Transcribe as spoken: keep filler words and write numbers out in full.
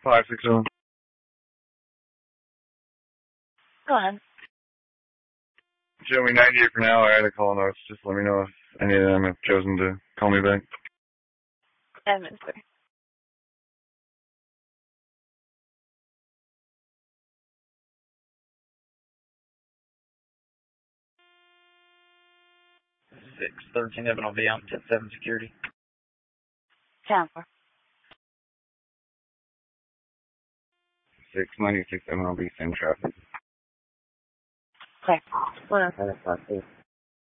Five six seven. Go ahead. Show me ninety-eight for now. I had a call notes. Just let me know if any of them have chosen to call me back. Edmonster. six thirteen Evan will be on ten seven security. Tampa. six ninety-six M L B, same traffic. Okay. Well, Five, five, eight.